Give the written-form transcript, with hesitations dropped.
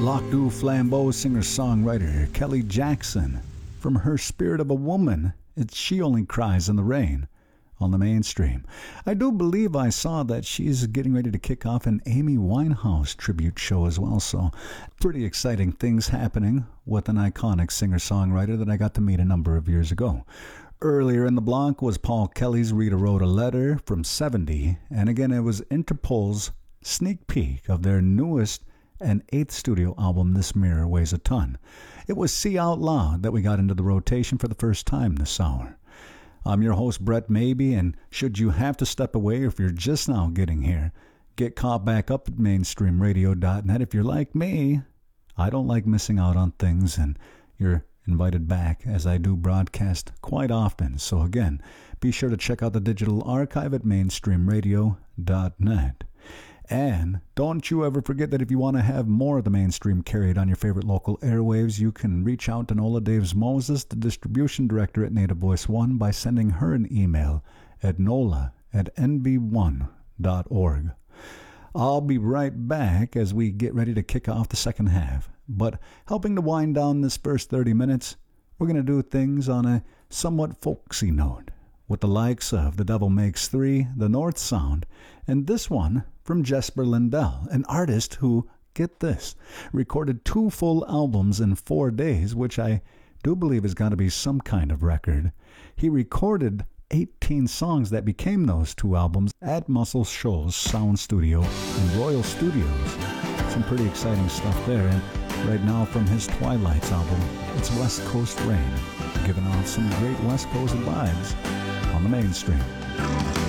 Lac du Flambeau singer-songwriter Kelly Jackson. From her Spirit of a Woman, it's She Only Cries in the Rain on the Mainstream. I do believe I saw that she's getting ready to kick off an Amy Winehouse tribute show as well, so pretty exciting things happening with an iconic singer-songwriter that I got to meet a number of years ago. Earlier in the block was Paul Kelly's Rita Wrote a Letter from 70, and again it was Interpol's sneak peek of their newest and 8th studio album, This Mirror Weighs a Ton. It was See Out Loud that we got into the rotation for the first time this hour. I'm your host, Brett Maybe, and should you have to step away if you're just now getting here, get caught back up at mainstreamradio.net. If you're like me, I don't like missing out on things, and you're invited back as I do broadcast quite often. So again, be sure to check out the digital archive at mainstreamradio.net. And don't you ever forget that if you want to have more of the Mainstream carried on your favorite local airwaves, you can reach out to Nola Daves Moses, the distribution director at Native Voice One, by sending her an email at nola@nv1.org. I'll be right back as we get ready to kick off the second half. But helping to wind down this first 30 minutes, we're going to do things on a somewhat folksy note, with the likes of The Devil Makes Three, The North Sound, and this one from Jesper Lindell, an artist who, get this, recorded 2 full albums in 4 days, which I do believe has got to be some kind of record. He recorded 18 songs that became those 2 albums at Muscle Shoals Sound Studio and Royal Studios. Some pretty exciting stuff there, and right now from his Twilights album, it's West Coast Rain, giving off some great West Coast vibes on the Mainstream.